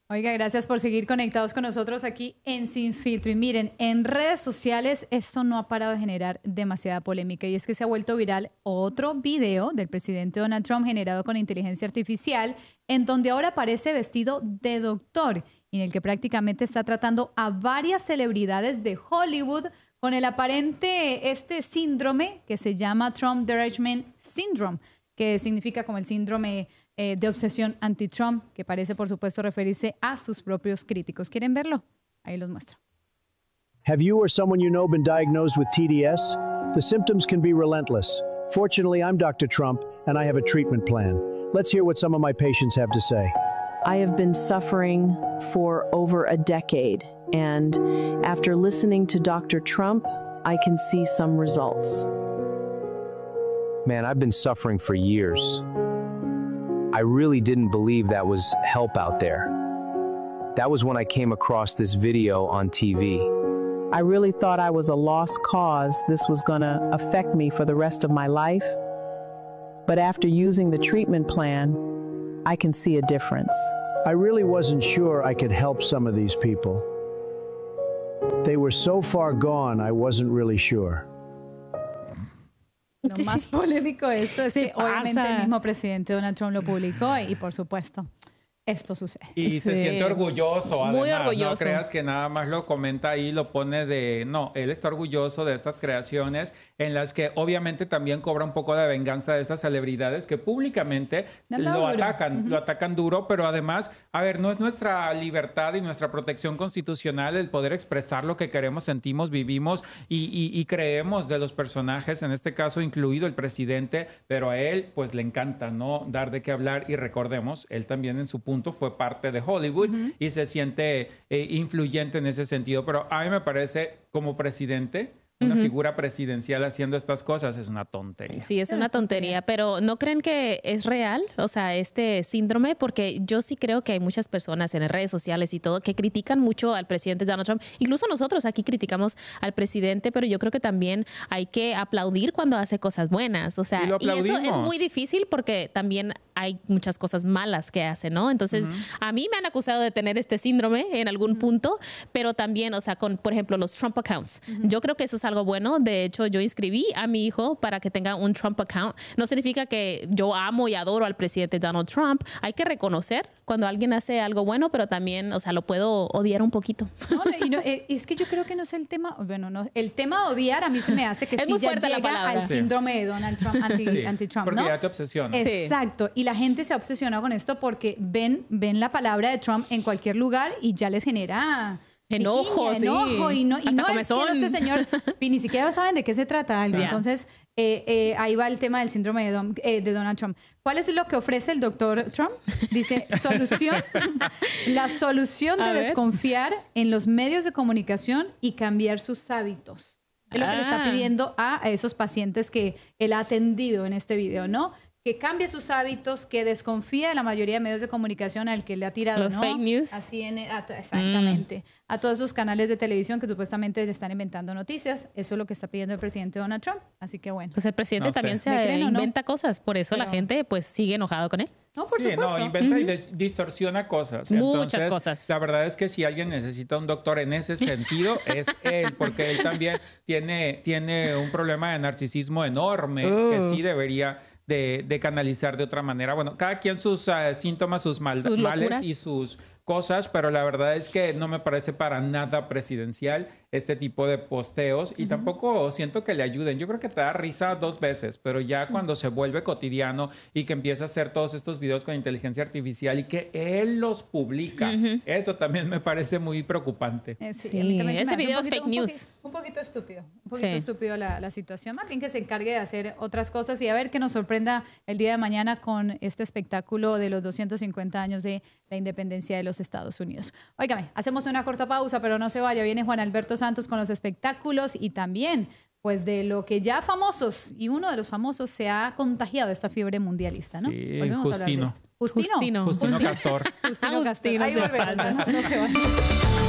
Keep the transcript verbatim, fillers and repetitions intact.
Oiga, gracias por seguir conectados con nosotros aquí en Sin Filtro. Y miren, en redes sociales esto no ha parado de generar demasiada polémica y es que se ha vuelto viral otro video del presidente Donald Trump generado con inteligencia artificial en donde ahora aparece vestido de doctor y en el que prácticamente está tratando a varias celebridades de Hollywood con el aparente este síndrome que se llama Trump Derangement Syndrome, que significa como el síndrome eh, de obsesión anti-Trump, que parece, por supuesto, referirse a sus propios críticos. ¿Quieren verlo? Ahí los muestro. Have you or someone you know been diagnosed with T D S? The symptoms can be relentless. Fortunately, I'm Doctor Trump, and I have a treatment plan. Let's hear what some of my patients have to say. I have been suffering for over a decade, and after listening to Doctor Trump, I can see some results. Man, I've been suffering for years. I really didn't believe that was help out there. That was when I came across this video on T V. I really thought I was a lost cause. This was going to affect me for the rest of my life. But after using the treatment plan, I can see a difference. I really wasn't sure I could help some of these people. They were so far gone, I wasn't really sure. Lo más polémico de esto es que obviamente el mismo presidente Donald Trump lo publicó y por supuesto esto sucede. Y sí. se siente orgulloso, además. Muy orgulloso. No creas que nada más lo comenta ahí, lo pone de... No, él está orgulloso de estas creaciones en las que obviamente también cobra un poco de venganza de estas celebridades que públicamente no, lo duro. atacan, uh-huh. lo atacan duro, pero además, a ver, no es nuestra libertad y nuestra protección constitucional el poder expresar lo que queremos, sentimos, vivimos y, y, y creemos de los personajes, en este caso incluido el presidente, pero a él pues le encanta, ¿no? Dar de qué hablar y recordemos, él también en su punto fue parte de Hollywood uh-huh. y se siente eh, influyente en ese sentido. Pero a mí me parece, como presidente, una uh-huh. figura presidencial haciendo estas cosas es una tontería. Sí, es una tontería, pero ¿no creen que es real? O sea, este síndrome, porque yo sí creo que hay muchas personas en las redes sociales y todo que critican mucho al presidente Donald Trump. Incluso nosotros aquí criticamos al presidente, pero yo creo que también hay que aplaudir cuando hace cosas buenas. O sea, y, y eso es muy difícil porque también hay muchas cosas malas que hace, ¿no? Entonces, uh-huh. a mí me han acusado de tener este síndrome en algún uh-huh. punto, pero también, o sea, con, por ejemplo, los Trump accounts. Uh-huh. Yo creo que eso es algo bueno. De hecho, yo inscribí a mi hijo para que tenga un Trump account. No significa que yo amo y adoro al presidente Donald Trump. Hay que reconocer cuando alguien hace algo bueno, pero también, o sea, lo puedo odiar un poquito. No, no, y no, es que yo creo que no es el tema, bueno, no, el tema de odiar a mí se me hace que sí ya llega al sí. síndrome de Donald Trump, anti, sí, anti-Trump, porque ¿no? ya te obsesiona. Exacto, y la gente se ha obsesionado con esto porque ven, ven la palabra de Trump en cualquier lugar y ya les genera... Enojo, piquiña, enojo sí. y no, y no es que no, este señor y ni siquiera saben de qué se trata algo. Yeah. Entonces, eh, eh, ahí va el tema del síndrome de, Don, eh, de Donald Trump. ¿Cuál es lo que ofrece el doctor Trump? Dice, solución, la solución de desconfiar en los medios de comunicación y cambiar sus hábitos. Es lo que ah. le está pidiendo a esos pacientes que él ha atendido en este video, ¿no? Que cambie sus hábitos, que desconfíe de la mayoría de medios de comunicación al que le ha tirado, los ¿no? fake news. Así en, exactamente. Mm. A todos esos canales de televisión que supuestamente le están inventando noticias. Eso es lo que está pidiendo el presidente Donald Trump. Así que bueno. Pues el presidente no también sé. se inventa no? cosas. Por eso Pero... la gente pues sigue enojado con él. No, por sí, supuesto. no, inventa uh-huh. y dis- distorsiona cosas. Muchas Entonces, cosas. La verdad es que si alguien necesita un doctor en ese sentido, es él, porque él también tiene, tiene un problema de narcisismo enorme uh. que sí debería... De, de canalizar de otra manera. Bueno, cada quien sus uh, síntomas, sus, mal, sus males y sus cosas, pero la verdad es que no me parece para nada presidencial este tipo de posteos y uh-huh. tampoco siento que le ayuden. Yo creo que te da risa dos veces, pero ya cuando uh-huh. se vuelve cotidiano y que empieza a hacer todos estos videos con inteligencia artificial y que él los publica, uh-huh. eso también me parece muy preocupante. Eh, sí, sí. A mí también ese video es poquito, fake un news. Poquito, un poquito estúpido, un poquito sí. estúpido la, la situación. Más bien que se encargue de hacer otras cosas y a ver qué nos sorprenda el día de mañana con este espectáculo de los doscientos cincuenta años de la independencia de los Estados Unidos. Óigame, hacemos una corta pausa, pero no se vaya. Viene Juan Alberto Santos con los espectáculos y también pues de lo que ya famosos, y uno de los famosos se ha contagiado de esta fiebre mundialista, ¿no? Sí, Volvemos Justino. a hablar de eso. Justino. Justino. Justino Castor. Justino Castor. Agustino, Ahí volvemos, no, no se vaya.